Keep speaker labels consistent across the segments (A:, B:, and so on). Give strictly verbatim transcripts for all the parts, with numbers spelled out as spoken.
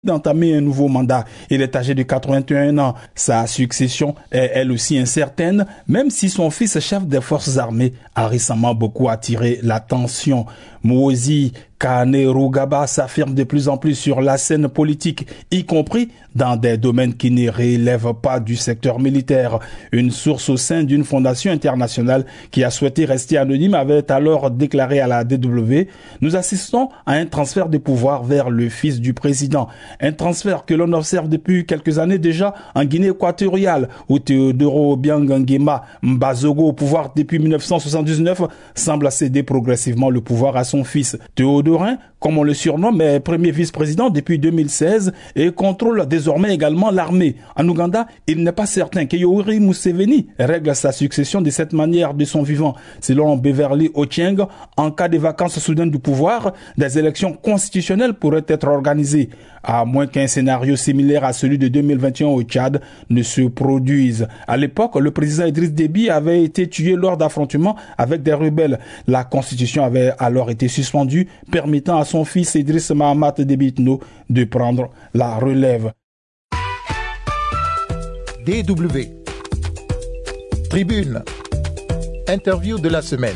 A: d'entamer un nouveau mandat. Il est âgé de quatre-vingt-un ans. Sa succession est elle aussi incertaine, même si son fils, chef des forces armées, a récemment beaucoup attiré l'attention. Mozi Kainerugaba s'affirme de plus en plus sur la scène politique, y compris dans des domaines qui ne relèvent pas du secteur militaire. Une source au sein d'une fondation internationale qui a souhaité rester anonyme avait alors déclaré à la D W « Nous assistons à un transfert de pouvoir vers le fils du président. Un transfert que l'on observe depuis quelques années déjà en Guinée équatoriale, où Teodoro Obiang Nguema Mbazogo, au pouvoir depuis mille neuf cent soixante-dix-neuf, semble céder progressivement le pouvoir à son fils. Théodorin, comme on le surnomme, est premier vice-président depuis deux mille seize et contrôle désormais également l'armée. En Ouganda, il n'est pas certain que Yoweri Museveni règle sa succession de cette manière de son vivant. Selon Beverly Ochieng, en cas de vacances soudaines du pouvoir, des élections constitutionnelles pourraient être organisées, à moins qu'un scénario similaire à celui de deux mille vingt et un au Tchad ne se produise. À l'époque, le président Idriss Déby avait été tué lors d'affrontements avec des rebelles. La constitution avait alors été suspendue, permettant à son fils Idriss Mahamat Déby Itno de prendre la relève.
B: D W Tribune. Interview de la semaine.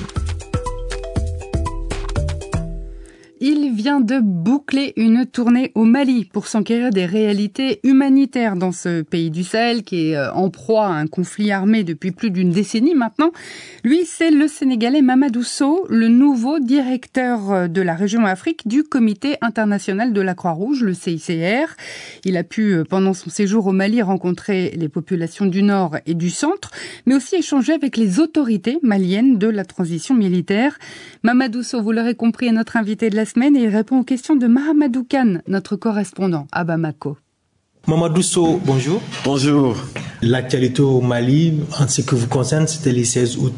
C: Il vient de boucler une tournée au Mali pour s'enquérir des réalités humanitaires dans ce pays du Sahel qui est en proie à un conflit armé depuis plus d'une décennie maintenant. Lui, c'est le Sénégalais Mamadou Sow, le nouveau directeur de la région Afrique du Comité international de la Croix-Rouge, le C I C R. Il a pu, pendant son séjour au Mali, rencontrer les populations du Nord et du Centre, mais aussi échanger avec les autorités maliennes de la transition militaire. Mamadou Sow, vous l'aurez compris, est notre invité de la semaine et il répond aux questions de Mahamadou Kane, notre correspondant à Bamako.
D: Mamadou Sow, bonjour.
E: Bonjour.
D: L'actualité au Mali, en ce que vous concerne, c'était le seize août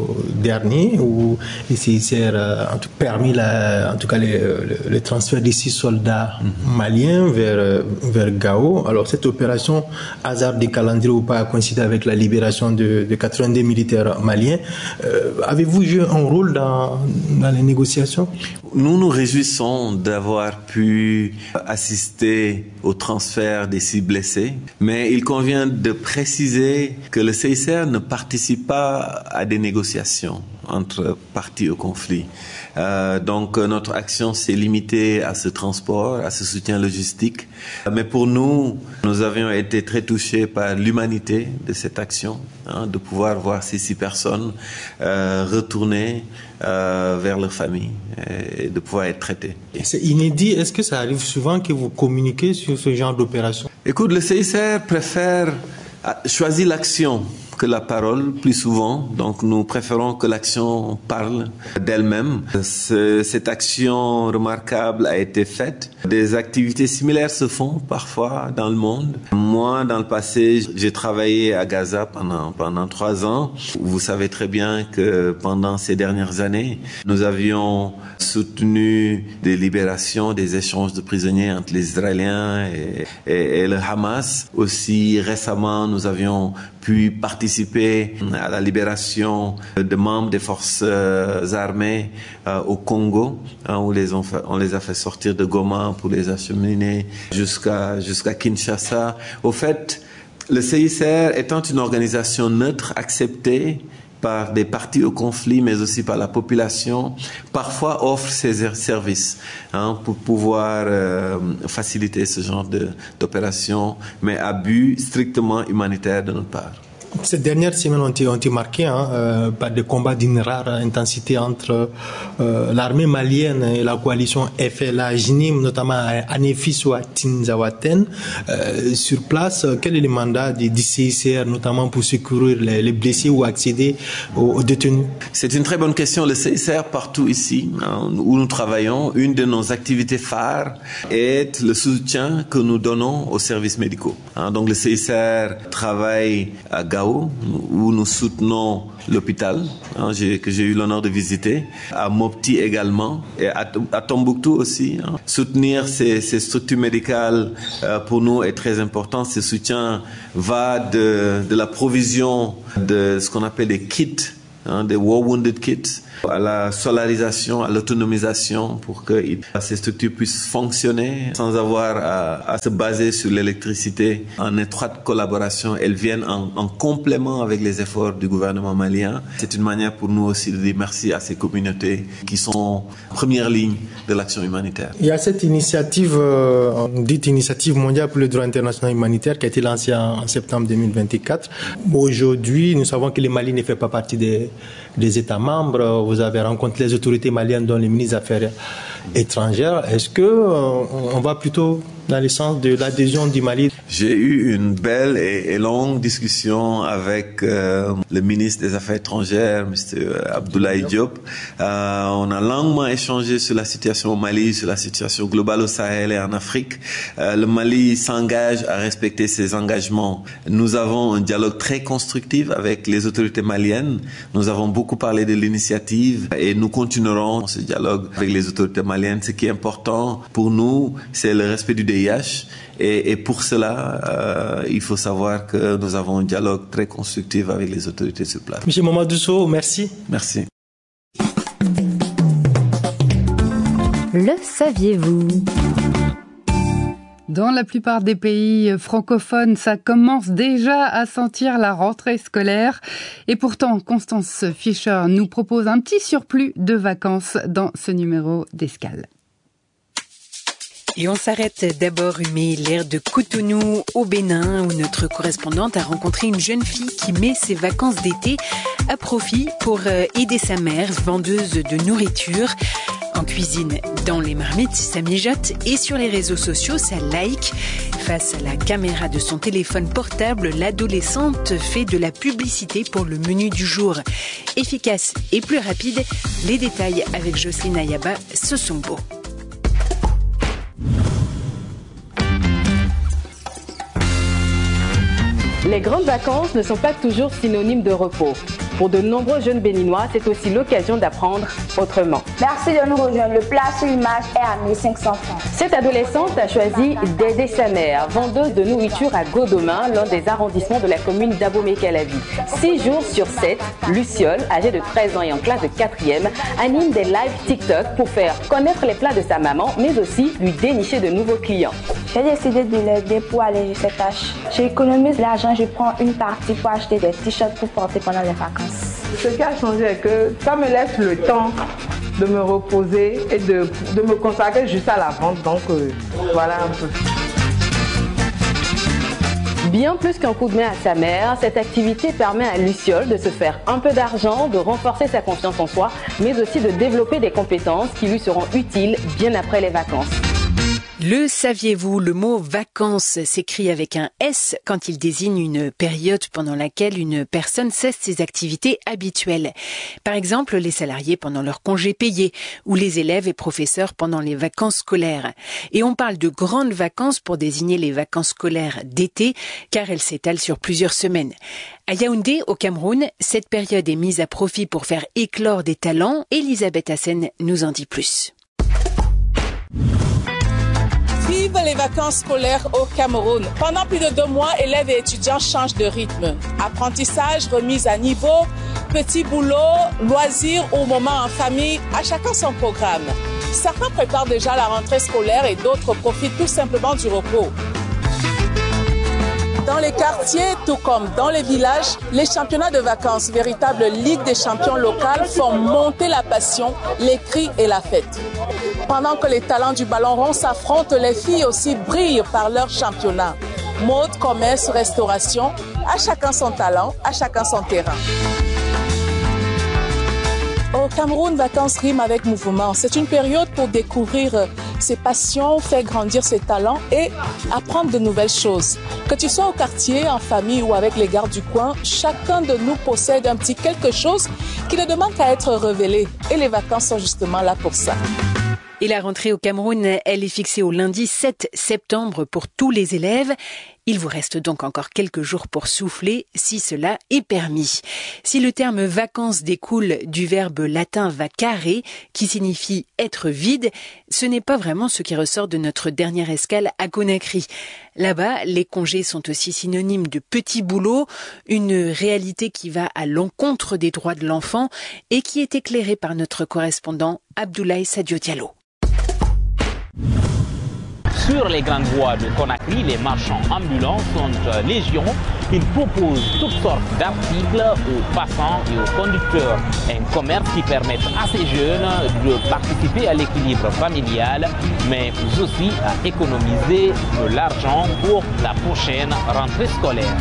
D: dernier où le C I C R a permis la, en tout cas le, le, le transfert de six soldats mm-hmm. maliens vers, vers Gao. Alors cette opération, hasard des calendriers ou pas, a coïncidé avec la libération de, de quatre-vingt-deux militaires maliens. Euh, avez-vous joué un rôle dans, dans les négociations?
E: Nous nous réjouissons d'avoir pu assister au transfert des six blessés, mais il convient de préciser que le C I C R ne participe pas à des négociations entre parties au conflit. Euh, donc notre action s'est limitée à ce transport, à ce soutien logistique. Mais pour nous, nous avions été très touchés par l'humanité de cette action, hein, de pouvoir voir ces six personnes euh, retourner euh, vers leur famille et de pouvoir être traitées.
D: C'est inédit. Est-ce que ça arrive souvent que vous communiquez sur ce genre d'opération?
E: Écoute, le C I C R préfère choisir l'action que la parole plus souvent, donc nous préférons que l'action parle d'elle-même. Ce, cette action remarquable a été faite. Des activités similaires se font parfois dans le monde. Moi, dans le passé, j'ai travaillé à Gaza pendant, pendant trois ans. Vous savez très bien que pendant ces dernières années, nous avions soutenu des libérations, des échanges de prisonniers entre les Israéliens et, et, et le Hamas. Aussi récemment, nous avions pu participer à la libération de membres des forces euh, armées euh, au Congo, hein, où les on, fait, on les a fait sortir de Goma pour les acheminer jusqu'à jusqu'à Kinshasa. Au fait, le C I C R étant une organisation neutre, acceptée par des parties au conflit, mais aussi par la population, parfois offre ses services hein, pour pouvoir euh, faciliter ce genre de, d'opération, mais à but strictement humanitaire de notre part.
D: Ces dernières semaines ont été, ont été marquées hein, euh, par des combats d'une rare intensité entre euh, l'armée malienne et la coalition F L A J N I M, notamment à Anefis ou à Tinzawaten. Euh, sur place, quel est le mandat du C I C R, notamment pour secourir les, les blessés ou accéder aux, aux détenus?
E: C'est une très bonne question. Le C I C R, partout ici hein, où nous travaillons, une de nos activités phares est le soutien que nous donnons aux services médicaux. Hein, donc le C I C R travaille à Gao, où nous soutenons l'hôpital hein, j'ai, que j'ai eu l'honneur de visiter, à Mopti également, et à, à Tombouctou aussi. Hein. Soutenir ces, ces structures médicales euh, pour nous est très important. Ce soutien va de, de la provision de ce qu'on appelle des kits, hein, des War Wounded Kits, à la solarisation, à l'autonomisation pour que ces structures puissent fonctionner sans avoir à, à se baser sur l'électricité. En étroite collaboration, elles viennent en, en complément avec les efforts du gouvernement malien. C'est une manière pour nous aussi de dire merci à ces communautés qui sont en première ligne de l'action humanitaire.
D: Il y a cette initiative, euh, dite initiative mondiale pour le droit international humanitaire qui a été lancée en, en septembre deux mille vingt-quatre. Aujourd'hui, nous savons que le Mali ne fait pas partie des, des États membres. Vous avez rencontré les autorités maliennes dont les ministres des Affaires étrangères. Est-ce que euh, on va plutôt dans le sens de l'adhésion du Mali?
E: J'ai eu une belle et, et longue discussion avec euh, le ministre des Affaires étrangères, M. Abdoulaye Diop. Euh, on a longuement échangé sur la situation au Mali, sur la situation globale au Sahel et en Afrique. Euh, le Mali s'engage à respecter ses engagements. Nous avons un dialogue très constructif avec les autorités maliennes. Nous avons beaucoup parlé de l'initiative et nous continuerons ce dialogue avec les autorités maliennes. Ce qui est important pour nous, c'est le respect du D I H. Et, et pour cela, euh, il faut savoir que nous avons un dialogue très constructif avec les autorités sur place.
D: Monsieur Mamadou Sow, merci.
E: Merci.
F: Le saviez-vous ?
C: Dans la plupart des pays francophones, ça commence déjà à sentir la rentrée scolaire. Et pourtant, Constance Fischer nous propose un petit surplus de vacances dans ce numéro d'Escale.
G: Et on s'arrête d'abord humer l'air de Cotonou au Bénin où notre correspondante a rencontré une jeune fille qui met ses vacances d'été à profit pour aider sa mère, vendeuse de nourriture. En cuisine, dans les marmites, ça mijote et sur les réseaux sociaux, ça like. Face à la caméra de son téléphone portable, l'adolescente fait de la publicité pour le menu du jour. Efficace et plus rapide, les détails avec Jocelyne Ayaba, ce sont beaux.
H: Les grandes vacances ne sont pas toujours synonymes de repos. Pour de nombreux jeunes béninois, c'est aussi l'occasion d'apprendre autrement.
I: Merci de nous rejoindre. Le plat sur image est à mille cinq cents francs.
H: Cette adolescente a choisi d'aider sa mère, vendeuse de nourriture à Godomain, l'un des arrondissements de la commune d'Abomey-Calavi. Six jours sur sept, Luciole, âgée de treize ans et en classe de quatrième, anime des lives TikTok pour faire connaître les plats de sa maman, mais aussi lui dénicher de nouveaux clients.
I: J'ai décidé de l'aider pour alléger ses tâches. J'économise l'argent, je prends une partie pour acheter des t-shirts pour porter pendant les vacances.
J: Ce qui a changé est que ça me laisse le temps de me reposer et de, de me consacrer juste à la vente. Donc euh, voilà un peu.
H: Bien plus qu'un coup de main à sa mère, cette activité permet à Luciole de se faire un peu d'argent, de renforcer sa confiance en soi, mais aussi de développer des compétences qui lui seront utiles bien après les vacances.
G: Le saviez-vous, le mot vacances s'écrit avec un S quand il désigne une période pendant laquelle une personne cesse ses activités habituelles. Par exemple, les salariés pendant leurs congés payés ou les élèves et professeurs pendant les vacances scolaires. Et on parle de grandes vacances pour désigner les vacances scolaires d'été car elles s'étalent sur plusieurs semaines. À Yaoundé, au Cameroun, cette période est mise à profit pour faire éclore des talents. Elisabeth Hassen nous en dit plus.
K: Vive les vacances scolaires au Cameroun. Pendant plus de deux mois, élèves et étudiants changent de rythme. Apprentissage, remise à niveau, petit boulot, loisirs ou moments en famille, à chacun son programme. Certains préparent déjà la rentrée scolaire et d'autres profitent tout simplement du repos. Dans les quartiers, tout comme dans les villages, les championnats de vacances, véritable ligue des champions locales, font monter la passion, les cris et la fête. Pendant que les talents du ballon rond s'affrontent, les filles aussi brillent par leur championnat. Mode, commerce, restauration, à chacun son talent, à chacun son terrain. Au Cameroun, vacances riment avec mouvement. C'est une période pour découvrir ses passions, faire grandir ses talents et apprendre de nouvelles choses. Que tu sois au quartier, en famille ou avec les gardes du coin, chacun de nous possède un petit quelque chose qui ne demande qu'à être révélé. Et les vacances sont justement là pour ça.
G: Et la rentrée au Cameroun, elle est fixée au lundi sept septembre pour tous les élèves. Il vous reste donc encore quelques jours pour souffler, si cela est permis. Si le terme vacances découle du verbe latin vacare, qui signifie être vide, ce n'est pas vraiment ce qui ressort de notre dernière escale à Conakry. Là-bas, les congés sont aussi synonymes de petit boulot, une réalité qui va à l'encontre des droits de l'enfant et qui est éclairée par notre correspondant Abdoulaye Sadio Diallo.
L: Sur les grandes voies de Conakry, les marchands ambulants sont légion. Ils proposent toutes sortes d'articles aux passants et aux conducteurs. Un commerce qui permet à ces jeunes de participer à l'équilibre familial, mais aussi à économiser de l'argent pour la prochaine rentrée scolaire.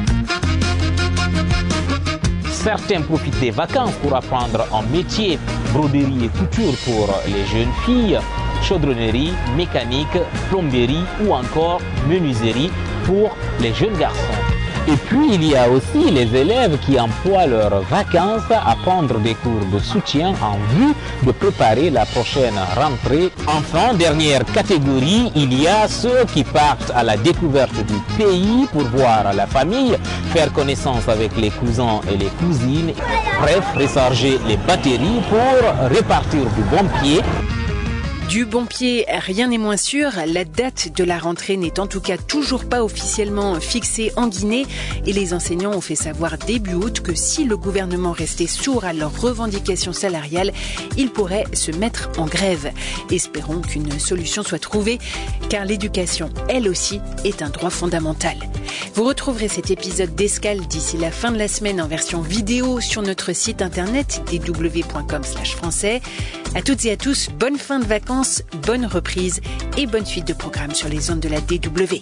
L: Certains profitent des vacances pour apprendre un métier, broderie et couture pour les jeunes filles, chaudronnerie, mécanique, plomberie ou encore menuiserie pour les jeunes garçons. Et puis il y a aussi les élèves qui emploient leurs vacances à prendre des cours de soutien en vue de préparer la prochaine rentrée. Enfin, dernière catégorie, il y a ceux qui partent à la découverte du pays pour voir la famille, faire connaissance avec les cousins et les cousines, bref, recharger les batteries pour repartir du bon pied.
G: Du bon pied, rien n'est moins sûr. La date de la rentrée n'est en tout cas toujours pas officiellement fixée en Guinée et les enseignants ont fait savoir début août que si le gouvernement restait sourd à leurs revendications salariales, il pourrait se mettre en grève. Espérons qu'une solution soit trouvée car l'éducation, elle aussi, est un droit fondamental. Vous retrouverez cet épisode d'Escale d'ici la fin de la semaine en version vidéo sur notre site internet d w point com slash français. À toutes et à tous, bonne fin de vacances, bonne reprise et bonne suite de programmes sur les ondes de la D W.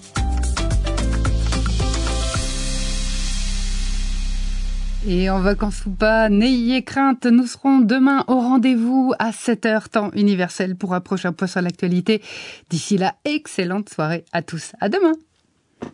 C: Et en vacances ou pas, n'ayez crainte, nous serons demain au rendez-vous à sept heures, temps universel, pour un prochain point sur l'actualité. D'ici là, excellente soirée à tous. À demain.